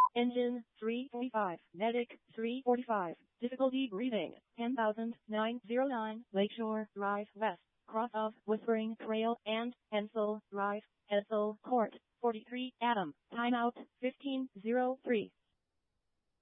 Engine 345. Medic 345. Difficulty breathing 10,909. Lakeshore Drive West. Cross of Whispering Trail and Ensel Drive. Ensel Court. 43 Adam. Timeout 15:03.